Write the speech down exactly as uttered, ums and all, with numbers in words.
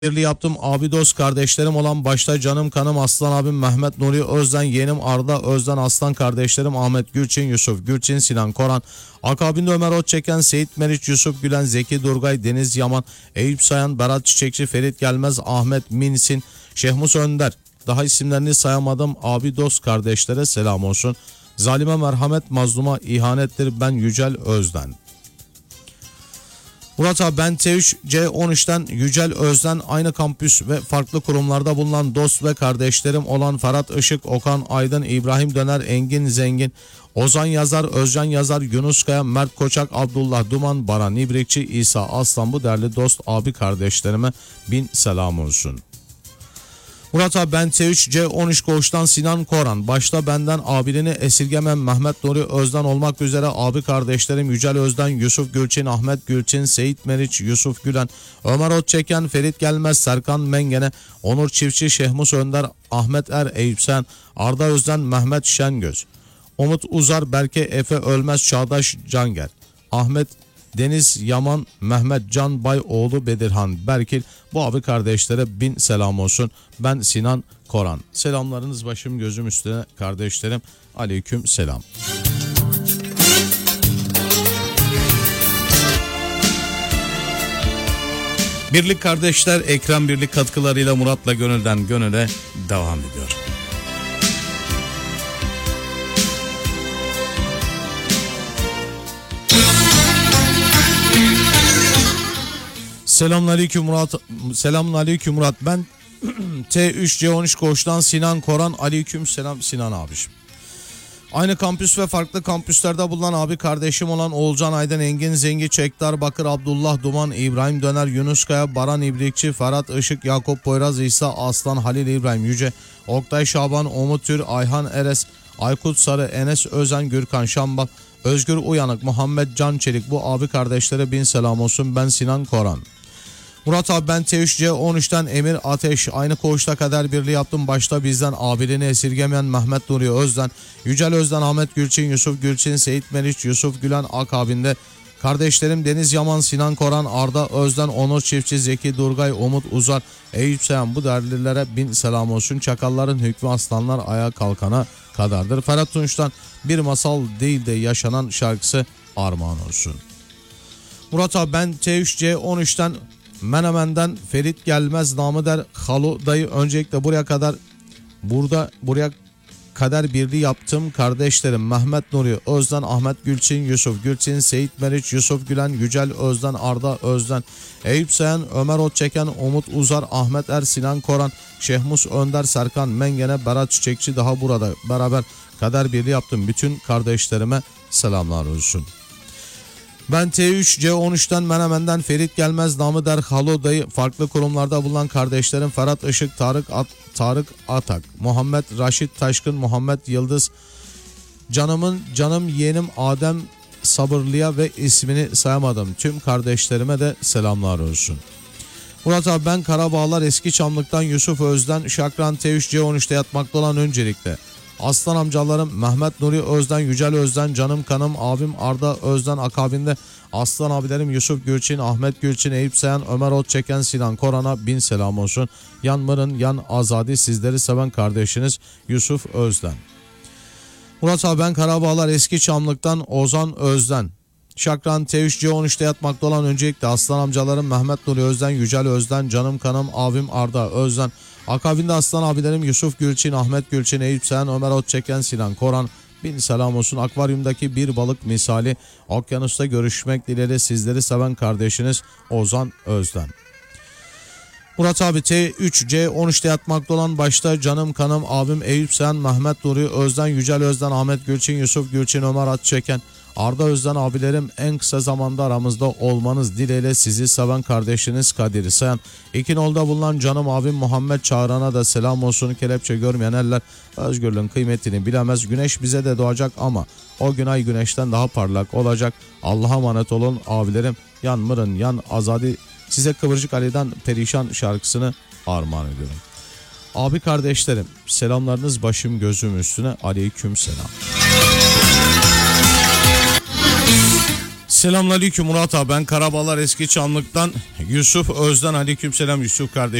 birliği yaptım. Abi dost kardeşlerim olan başta canım kanım Aslan abim Mehmet Nuri Özden, yeğenim Arda Özden, Aslan kardeşlerim Ahmet Gülçin, Yusuf Gülçin, Sinan Koran, akabinde Ömer Otçeken, Seyit Meriç, Yusuf Gülen, Zeki Durgay, Deniz Yaman, Eyüp Sayan, Berat Çiçekçi, Ferit Gelmez, Ahmet Minsin, Şehmus Önder. Daha isimlerini sayamadım. Abi dost kardeşlere selam olsun. Zalime merhamet, mazluma ihanettir. Ben Yücel Özden. Murat abi, ben T üç C on üçten Yücel Özden, aynı kampüs ve farklı kurumlarda bulunan dost ve kardeşlerim olan Ferhat Işık, Okan Aydın, İbrahim Döner, Engin Zengin, Ozan Yazar, Özcan Yazar, Yunus Kaya, Mert Koçak, Abdullah Duman, Baran İbrikçi, İsa Aslan, bu değerli dost abi kardeşlerime bin selam olsun. Murat abi, ben T üç C on üç koğuştan Sinan Koran, başta benden abiliğini esirgemem Mehmet Nuri Özden olmak üzere abi kardeşlerim Yücel Özden, Yusuf Gülçin, Ahmet Gülçin, Seyit Meriç, Yusuf Gülen, Ömer Otçeken, Ferit Gelmez, Serkan Mengene, Onur Çiftçi, Şehmus Önder, Ahmet Er, Eyüp Sen, Arda Özden, Mehmet Şengöz, Umut Uzar, Berke Efe Ölmez, Çağdaş Canger, Ahmet Deniz Yaman, Mehmet Can Bayoğlu, Bedirhan Berkil, bu abi kardeşlere bin selam olsun. Ben Sinan Koran. Selamlarınız başım gözüm üstüne kardeşlerim. Aleyküm selam. Birlik kardeşler, Ekrem Birlik katkılarıyla Murat'la gönülden gönüle devam ediyor. Selamünaleyküm Murat. Selamünaleyküm Murat. Ben T üç C on üç koğuştan Sinan Koran. Aleyküm selam Sinan abiciğim. Aynı kampüs ve farklı kampüslerde bulunan abi kardeşim olan Oğulcan Aydın, Engin Zengi, Çekdar Bakır, Abdullah Duman, İbrahim Döner, Yunus Kaya, Baran İbrikçi, Ferhat Işık, Yakup Poyraz, İsa Aslan, Halil İbrahim Yüce, Oktay Şaban, Umut Tür, Ayhan Eres, Aykut Sarı, Enes Özen, Gürkan Şambal, Özgür Uyanık, Muhammed Can Çelik, bu abi kardeşlere bin selam olsun. Ben Sinan Koran. Murat abi, ben T üç C on üçten Emir Ateş, aynı koğuşta kader birliği yaptım. Başta bizden abiliğini esirgemeyen Mehmet Nuri Özden, Yücel Özden, Ahmet Gülçin, Yusuf Gülçin, Seyit Meriç, Yusuf Gülen, akabinde kardeşlerim Deniz Yaman, Sinan Koran, Arda Özden, Onur Çiftçi, Zeki Durgay, Umut Uzar, Eyüp Sayan, bu değerlilere bin selam olsun. Çakalların hükmü aslanlar ayağa kalkana kadardır. Ferhat Tunç'tan bir masal değil de yaşanan şarkısı armağan olsun. Murat abi, ben T üç C on üçten Menemen'den Ferit Gelmez, namı der Halu dayı, öncelikle buraya kadar burada buraya kader birliği yaptım kardeşlerim Mehmet Nuri Özden, Ahmet Gülçin, Yusuf Gülçin, Seyit Meriç, Yusuf Gülen, Yücel Özden, Arda Özden, Eyüp Sayan, Ömer Otçeken, Umut Uzar, Ahmet Er, Sinan Koran, Şehmus Önder, Serkan Mengene, Berat Çiçekçi, daha burada beraber kader birliği yaptım. Bütün kardeşlerime selamlar olsun. Ben T üç C on üçten Menemen'den Ferit Gelmez, namı der Halo dayı, farklı kurumlarda bulunan kardeşlerim Ferhat Işık, Tarık At, Tarık Atak, Muhammed Raşit Taşkın, Muhammed Yıldız, canımın canım yeğenim Adem Sabırlı'ya ve ismini sayamadım tüm kardeşlerime de selamlar olsun. Murat abi, ben Karabağlar Eski Çamlık'tan Yusuf Özden, Şakran T üç C on üçte yatmakta olan öncelikle aslan amcalarım Mehmet Nuri Özden, Yücel Özden, canım kanım abim Arda Özden, akabinde aslan abilerim Yusuf Gülçin, Ahmet Gülçin, Eyüp Sayan, Ömer Otçeken, Sinan Koran'a bin selam olsun. Yan Mırın, yan Azadi, sizleri seven kardeşiniz Yusuf Özden. Murat abi, ben Karabağlar Eski Çamlık'tan Ozan Özden, Şakran T üç C on üçte yatmakta olan öncelikle aslan amcalarım Mehmet Nuri Özden, Yücel Özden, canım kanım abim Arda Özden, akabinde aslan abilerim Yusuf Gülçin, Ahmet Gülçin, Eyüp Sayan, Ömer Otçeken, Sinan Koran, bin selam olsun. Akvaryumdaki bir balık misali okyanusta görüşmek dileğiyle sizleri seven kardeşiniz Ozan Özden. Murat abi, T üç C on üçte yatmakta olan başta canım kanım abim Eyüp Sayan, Mehmet Nuri Özden, Yücel Özden, Ahmet Gülçin, Yusuf Gülçin, Ömer Atçeken, Arda Özden abilerim, en kısa zamanda aramızda olmanız dileğiyle sizi seven kardeşiniz Kadir Sayan. İkinol'da bulunan canım abim Muhammed Çağran'a da selam olsun. Kelepçe görmeyen eller özgürlüğün kıymetini bilemez. Güneş bize de doğacak ama o gün ay güneşten daha parlak olacak. Allah'a emanet olun abilerim. Yan Mırın, yan Azadi, size Kıvırcık Ali'den Perişan şarkısını armağan ediyorum. Abi kardeşlerim, selamlarınız başım gözüm üstüne. Aleyküm selam. Selamünaleyküm Murat abi, ben Karabalar Eski Çamlık'tan Yusuf Özden. Aleykümselam Yusuf kardeşim.